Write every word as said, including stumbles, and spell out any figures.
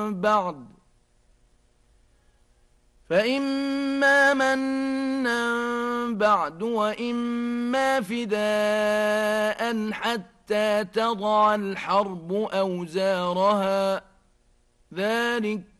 بعد فإما منا بعد وإما فداء حتى تضع الحرب أوزارها ذلك